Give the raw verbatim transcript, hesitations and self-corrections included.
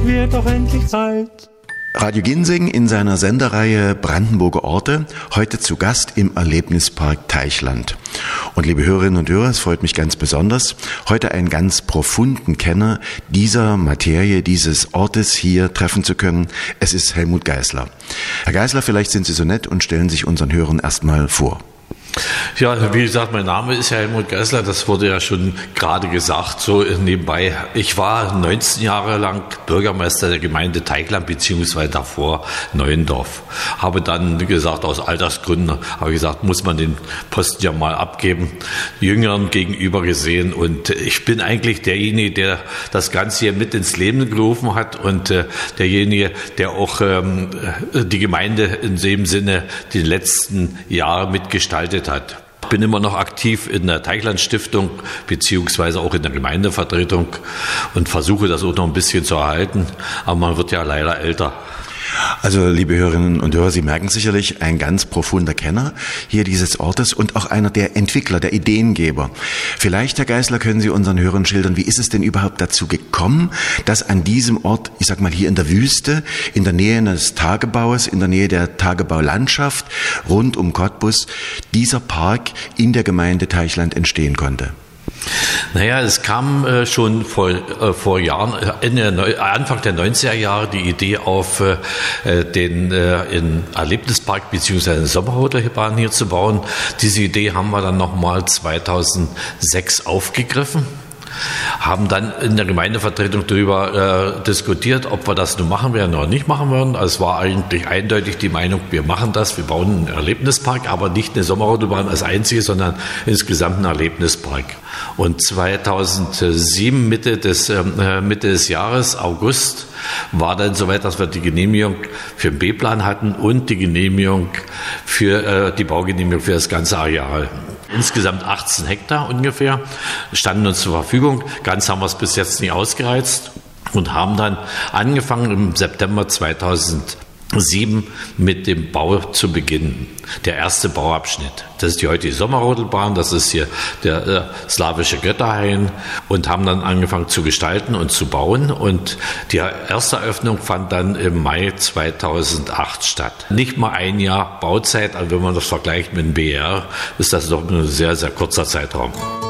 wird doch endlich Zeit. Radio Ginsing in seiner Sendereihe Brandenburger Orte, heute zu Gast im Erlebnispark Teichland. Und liebe Hörerinnen und Hörer, es freut mich ganz besonders, heute einen ganz profunden Kenner dieser Materie, dieses Ortes hier treffen zu können. Es ist Helmut Geisler. Herr Geisler, vielleicht sind Sie so nett und stellen sich unseren Hörern erstmal vor. Ja, wie gesagt, mein Name ist Helmut Geisler, das wurde ja schon gerade gesagt, so nebenbei. Ich war neunzehn Jahre lang Bürgermeister der Gemeinde Teichland, beziehungsweise davor Neuendorf. Habe dann gesagt, aus Altersgründen, habe gesagt, muss man den Posten ja mal abgeben, Jüngeren gegenüber gesehen. Und ich bin eigentlich derjenige, der das Ganze hier mit ins Leben gerufen hat und äh, derjenige, der auch ähm, die Gemeinde in dem Sinne die letzten Jahre mitgestaltet hat. Ich bin immer noch aktiv in der Teichland Stiftung beziehungsweise auch in der Gemeindevertretung und versuche das auch noch ein bisschen zu erhalten, aber man wird ja leider älter. Also, liebe Hörerinnen und Hörer, Sie merken sicherlich, ein ganz profunder Kenner hier dieses Ortes und auch einer der Entwickler, der Ideengeber. Vielleicht, Herr Geisler, können Sie unseren Hörern schildern, wie ist es denn überhaupt dazu gekommen, dass an diesem Ort, ich sag mal hier in der Wüste, in der Nähe eines Tagebaus, in der Nähe der Tagebaulandschaft, rund um Cottbus, dieser Park in der Gemeinde Teichland entstehen konnte? Naja, es kam äh, schon vor, äh, vor Jahren, Ende, Anfang der neunziger Jahre die Idee auf, äh, den äh, in Erlebnispark bzw. eine Sommerhotelbahn hier zu bauen. Diese Idee haben wir dann nochmal zweitausendsechs aufgegriffen. Haben dann in der Gemeindevertretung darüber äh, diskutiert, ob wir das nun machen werden oder nicht machen werden. Also es war eigentlich eindeutig die Meinung, wir machen das, wir bauen einen Erlebnispark, aber nicht eine Sommerrodelbahn als einzige, sondern insgesamt einen Erlebnispark. Und zweitausendsieben, Mitte des, äh, Mitte des Jahres, August, war dann soweit, dass wir die Genehmigung für den B-Plan hatten und die Genehmigung für äh, die Baugenehmigung für das ganze Areal. Insgesamt achtzehn Hektar ungefähr standen uns zur Verfügung. Ganz haben wir es bis jetzt nicht ausgereizt und haben dann angefangen im September zweitausendsieben mit dem Bau zu beginnen. Der erste Bauabschnitt. Das ist die heutige Sommerrodelbahn, das ist hier der äh, slawische Götterhain und haben dann angefangen zu gestalten und zu bauen und die erste Eröffnung fand dann im Mai zweitausendacht statt. Nicht mal ein Jahr Bauzeit, aber wenn man das vergleicht mit dem B R, ist das doch ein sehr, sehr kurzer Zeitraum.